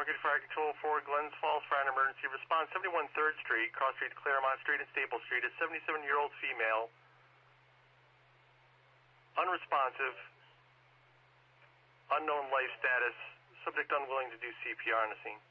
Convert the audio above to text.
150 Fire Control for Glens Falls Fire and Emergency Response. 71 3rd Street, cross streets Claremont Street and Staple Street. A 77-year-old female, unresponsive, unknown life status, subject unwilling to do CPR on the scene.